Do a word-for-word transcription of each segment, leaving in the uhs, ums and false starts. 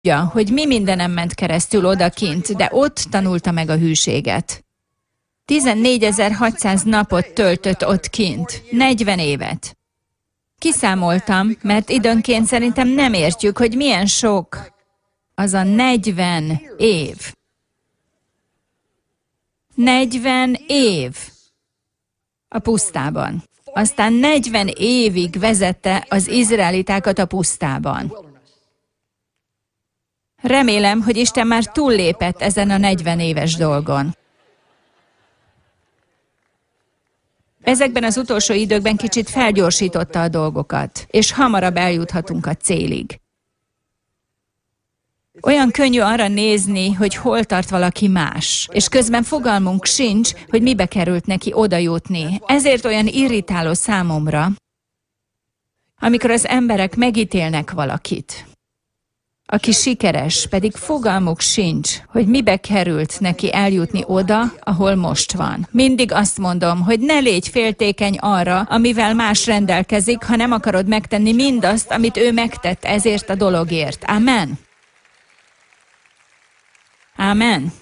tudja, hogy mi mindenem ment keresztül odakint, de ott tanulta meg a hűséget. tizennégyezer-hatszáz napot töltött ott kint, negyven évet. Kiszámoltam, mert időnként szerintem nem értjük, hogy milyen sok az a negyven év. negyven év a pusztában. Aztán negyven évig vezette az izraelitákat a pusztában. Remélem, hogy Isten már túllépett ezen a negyven éves dolgon. Ezekben az utolsó időkben kicsit felgyorsította a dolgokat, és hamarabb eljuthatunk a célig. Olyan könnyű arra nézni, hogy hol tart valaki más, és közben fogalmunk sincs, hogy mibe került neki oda jutni. Ezért olyan irritáló számomra, amikor az emberek megítélnek valakit, aki sikeres, pedig fogalmuk sincs, hogy mibe került neki eljutni oda, ahol most van. Mindig azt mondom, hogy ne légy féltékeny arra, amivel más rendelkezik, ha nem akarod megtenni mindazt, amit ő megtett ezért a dologért. Amen. Amen.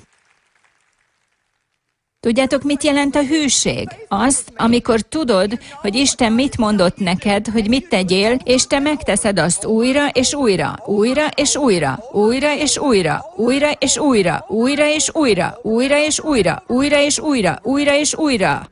Tudjátok, mit jelent a hűség? Azt, amikor tudod, hogy Isten mit mondott neked, hogy mit tegyél, és te megteszed azt újra és újra, újra és újra, újra és újra, újra és újra, újra és újra, újra és újra, újra és újra, újra és újra.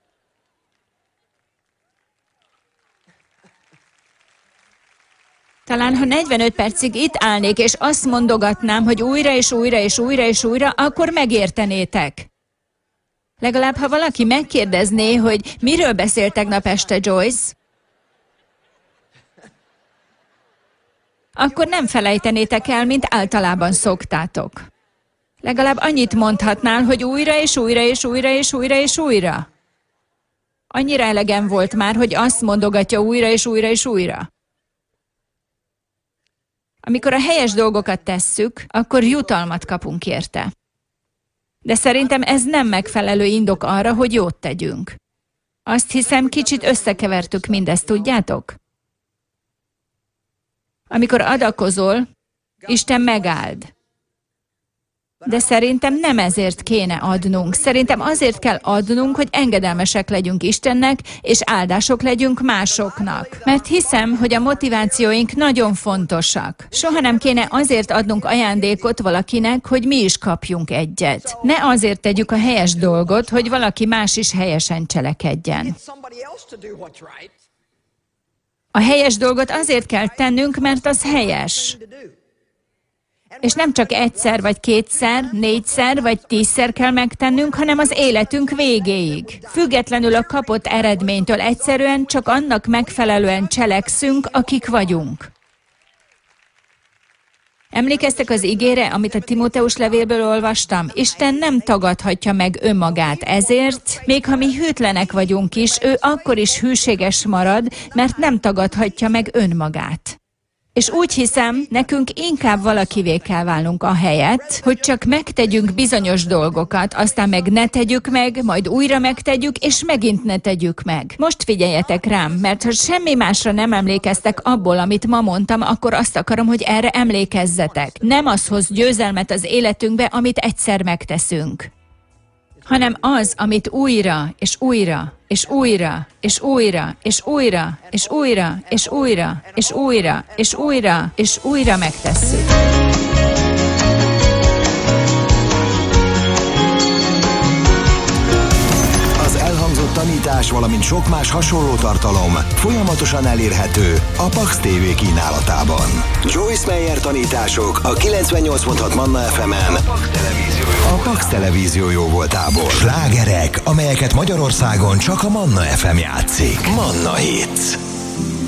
Talán, ha negyvenöt percig itt állnék, és azt mondogatnám, hogy újra és újra és újra és újra, akkor megértenétek. Legalább, ha valaki megkérdezné, hogy miről beszélt tegnap este Joyce, akkor nem felejtenétek el, mint általában szoktátok. Legalább annyit mondhatnál, hogy újra és újra és újra és újra és újra. Annyira elegem volt már, hogy azt mondogatja újra és újra és újra. Amikor a helyes dolgokat tesszük, akkor jutalmat kapunk érte. De szerintem ez nem megfelelő indok arra, hogy jót tegyünk. Azt hiszem, kicsit összekevertük mindezt, tudjátok? Amikor adakozol, Isten megáld. De szerintem nem ezért kéne adnunk. Szerintem azért kell adnunk, hogy engedelmesek legyünk Istennek, és áldások legyünk másoknak. Mert hiszem, hogy a motivációink nagyon fontosak. Soha nem kéne azért adnunk ajándékot valakinek, hogy mi is kapjunk egyet. Ne azért tegyük a helyes dolgot, hogy valaki más is helyesen cselekedjen. A helyes dolgot azért kell tennünk, mert az helyes. És nem csak egyszer, vagy kétszer, négyszer, vagy tízszer kell megtennünk, hanem az életünk végéig. Függetlenül a kapott eredménytől egyszerűen csak annak megfelelően cselekszünk, akik vagyunk. Emlékeztek az igére, amit a Timóteus levélből olvastam? Isten nem tagadhatja meg önmagát, ezért, még ha mi hűtlenek vagyunk is, ő akkor is hűséges marad, mert nem tagadhatja meg önmagát. És úgy hiszem, nekünk inkább valakivé kell válnunk ahelyett, hogy csak megtegyünk bizonyos dolgokat, aztán meg ne tegyük meg, majd újra megtegyük, és megint ne tegyük meg. Most figyeljetek rám, mert ha semmi másra nem emlékeztek abból, amit ma mondtam, akkor azt akarom, hogy erre emlékezzetek. Nem az hoz győzelmet az életünkbe, amit egyszer megteszünk, hanem az, amit újra, és újra, és újra, és újra, és újra, és újra, és újra, és újra, és újra, és újra megtesszük. Az elhangzott tanítás, valamint sok más hasonló tartalom folyamatosan elérhető a Pax té vé kínálatában. Joyce Meyer tanítások a kilencvennyolc pont hat Manna ef emen, a Pax televízió jó voltából. Slágerek, amelyeket Magyarországon csak a Manna ef em játszik. Manna Hits.